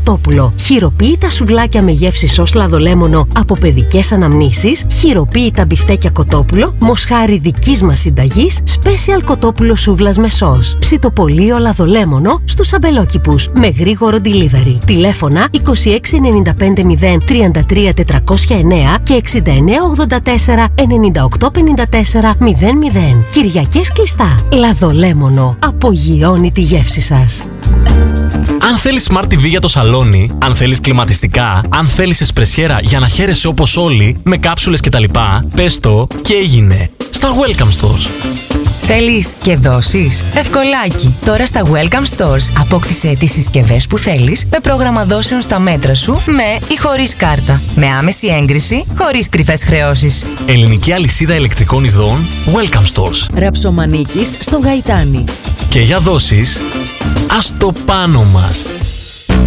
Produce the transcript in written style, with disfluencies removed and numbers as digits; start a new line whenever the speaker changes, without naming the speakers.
κοτόπουλο. Χειροποίητα σουβλάκια με γεύση σως λαδολέμονο από παιδικές αναμνήσεις. Χειροποίητα μπιφτέκια κοτόπουλο. Μοσχάρι δικής μας συνταγής. Special κοτόπουλο σούβλας με σως. Ψητοπολείο λαδολέμονο στους αμπελόκηπους. Με γρήγορο delivery. Τηλέφωνα 2695 033 409 και 6984 9854 00. Κυριακές κλειστά. Λαδολέμονο. Απογειώνει τη γεύση σας.
Αν θέλεις Smart TV για το σαλόνι, αν θέλεις κλιματιστικά, αν θέλεις εσπρεσιέρα για να χαίρεσαι όπως όλοι, με κάψουλες κτλ, πες το και έγινε. Στα Welcome Stores.
Θέλεις και δώσεις? Ευκολάκι! Τώρα στα Welcome Stores απόκτησε τις συσκευές που θέλεις με πρόγραμμα δόσεων στα μέτρα σου με ή χωρίς κάρτα. Με άμεση έγκριση, χωρίς κρυφές χρεώσεις.
Ελληνική αλυσίδα ηλεκτρικών ειδών Welcome Stores.
Ραψομανίκης στον Γαϊτάνη.
Και για δώσεις, ας το πάνω μας.